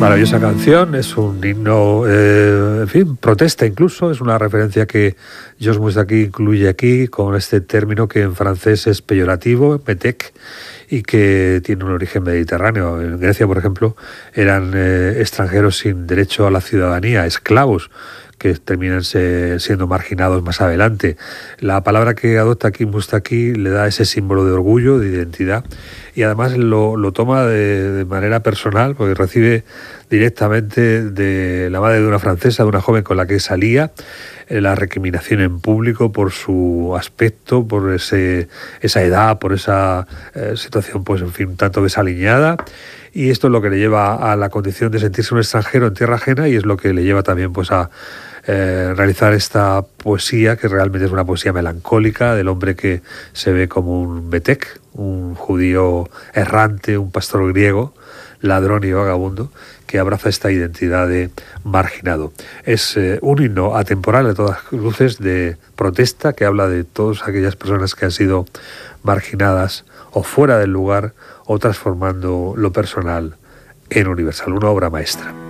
Maravillosa canción, es un himno, en fin, protesta incluso, es una referencia que Georges Moustaki incluye aquí con este término que en francés es peyorativo, metec, y que tiene un origen mediterráneo. En Grecia, por ejemplo, eran extranjeros sin derecho a la ciudadanía, esclavos, que terminan siendo marginados más adelante. La palabra que adopta aquí Moustaki le da ese símbolo de orgullo, de identidad, y además lo toma de manera personal, porque recibe directamente de la madre de una francesa, de una joven con la que salía, la recriminación en público por su aspecto, por esa edad, por esa situación, pues en fin, tanto desaliñada. Y esto es lo que le lleva a la condición de sentirse un extranjero en tierra ajena, y es lo que le lleva también pues a realizar esta poesía, que realmente es una poesía melancólica del hombre que se ve como un metec, un judío errante, un pastor griego, ladrón y vagabundo, que abraza esta identidad de marginado. Es un himno atemporal de todas luces, de protesta, que habla de todas aquellas personas que han sido marginadas o fuera del lugar, o transformando lo personal en universal, una obra maestra.